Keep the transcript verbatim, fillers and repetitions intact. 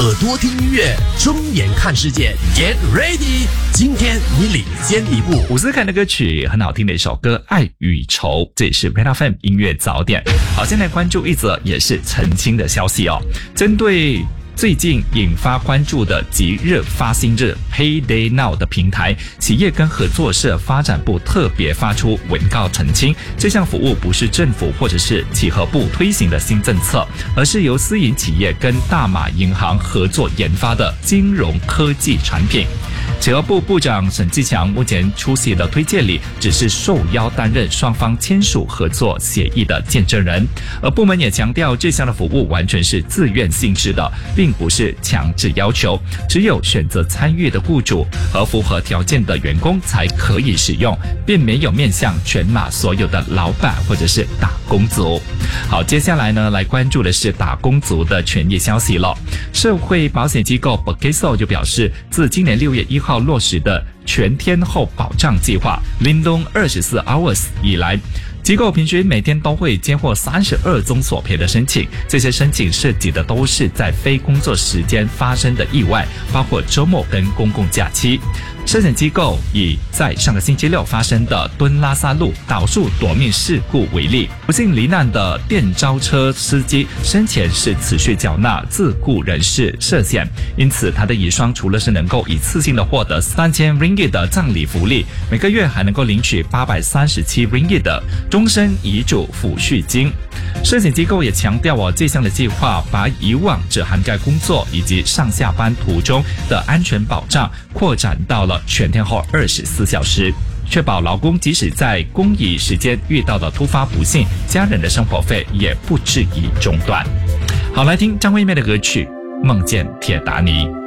耳朵听音乐，睁眼看世界 Get ready， 今天你领先一步。 伍思凯的歌曲很好听的一首歌《爱与愁》，这也是 Red F M 音乐早点。好，现在关注一则也是澄清的消息哦，针对最近引发关注的即日发薪日 Payday Now 的平台，企业跟合作社发展部特别发出文告澄清，这项服务不是政府或者是企核部推行的新政策，而是由私营企业跟大马银行合作研发的金融科技产品。企核部部长沈继强目前出席的推介里，只是受邀担任双方签署合作协议的见证人，而部门也强调这项的服务完全是自愿性质的，并不是强制要求，只有选择参与的雇主和符合条件的员工才可以使用，并没有面向全马所有的老板或者是打工族。好，接下来呢，来关注的是打工族的权益消息了。社会保险机构 Bekeso 就表示，自今年六月一号落实的全天候保障计划 Lindung 二十四 Hours 以来，机构平均每天都会接获三十二宗索赔的申请，这些申请涉及的都是在非工作时间发生的意外，包括周末跟公共假期。涉险机构以在上个星期六发生的敦拉萨路倒树夺命事故为例，不幸罹难的电召车司机生前是持续缴纳自雇人士涉险，因此他的遗孀除了是能够一次性的获得三千 ringgit 的葬礼福利，每个月还能够领取八百三十七 ringgit 的终身遗嘱抚恤金。涉险机构也强调哦，这项的计划把以往只涵盖工作以及上下班途中的安全保障扩展到了全天候二十四小时，确保劳工即使在工余时间遇到的突发不幸，家人的生活费也不至于中断。好，来听张惠妹的歌曲《梦见铁达尼》。